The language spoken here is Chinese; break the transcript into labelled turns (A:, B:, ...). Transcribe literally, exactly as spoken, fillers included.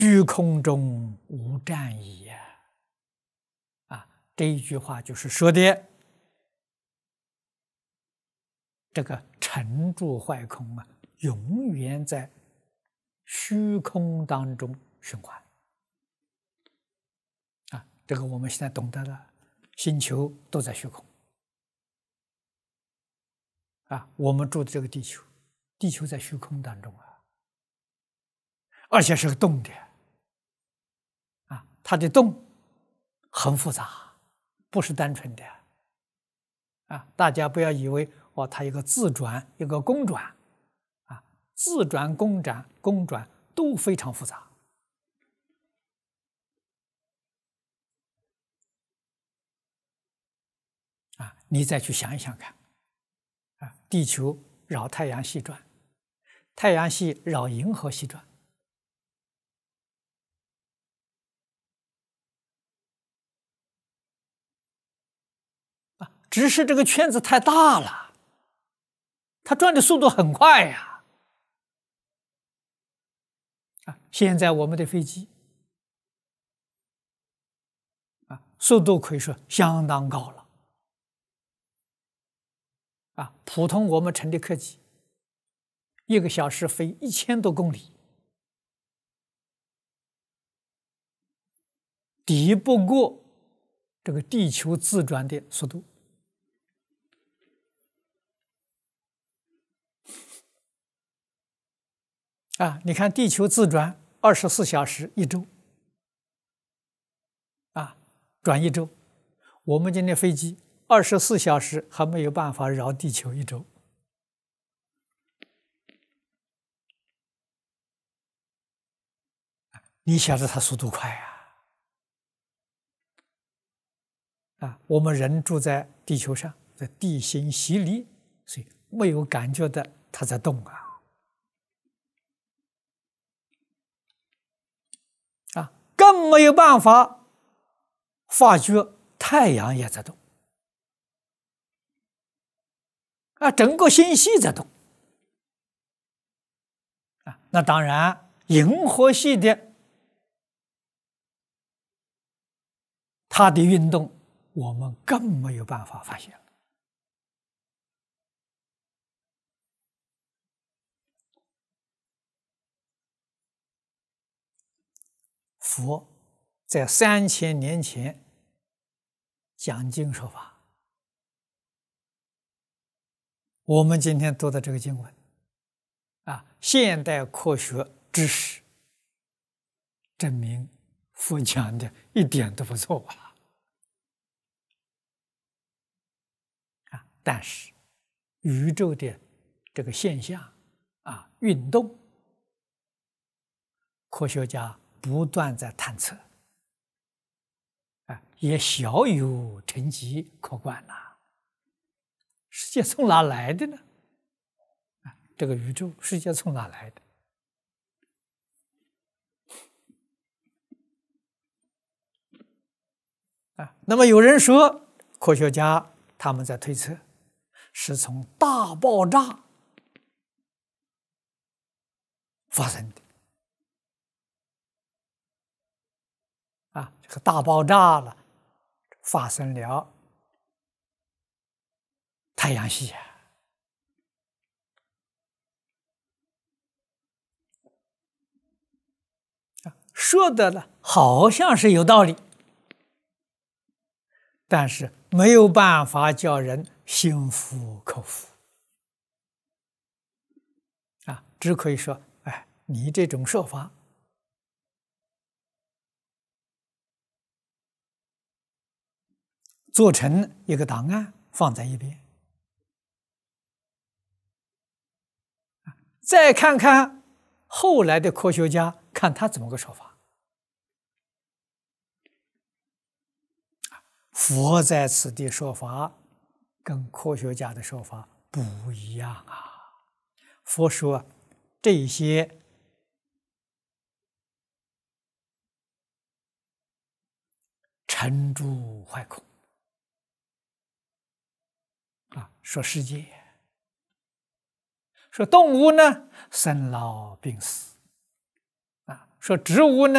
A: 虚空中无战矣呀！啊，这一句话就是说的这个沉住坏空啊，永远在虚空当中循环啊。这个我们现在懂得了，星球都在虚空啊，我们住的这个地球，地球在虚空当中啊，而且是个动的啊，它的动很复杂，不是单纯的啊。大家不要以为哦，它有个自转，有个公转啊，自转、公转、公转都非常复杂啊。你再去想一想看啊，地球绕太阳系转，太阳系绕银河系转。只是这个圈子太大了，它转的速度很快呀！啊，现在我们的飞机啊，速度可以说相当高了。啊，普通我们乘的客机，一个小时飞一千多公里，抵不过这个地球自转的速度。啊，你看地球自转二十四小时一周，啊，转一周，我们今天飞机二十四小时还没有办法绕地球一周。你晓得它速度快啊！啊，我们人住在地球上，这地心吸力，所以没有感觉到它在动啊。啊，更没有办法发觉太阳也在动啊，整个星系在动啊。那当然，银河系的它的运动，我们更没有办法发现了。佛在三千年前讲经说法，我们今天读的这个经文啊，现代科学知识证明佛讲的一点都不错啊！啊，但是宇宙的这个现象啊，运动，科学家不断在探测啊，也小有成绩可观呐。世界从哪来的呢？啊，这个宇宙世界从哪来的？啊，那么有人说，科学家他们在推测，是从大爆炸发生的。啊，这个大爆炸了，发生了太阳系啊。说的呢，好像是有道理，但是没有办法叫人心服口服啊，只可以说，哎，你这种说法做成一个档案放在一边，再看看后来的科学家看他怎么个说法。佛在此地说法跟科学家的说法不一样啊。佛说这些沉住坏空啊，说世界，说动物呢生老病死啊， 说植物呢？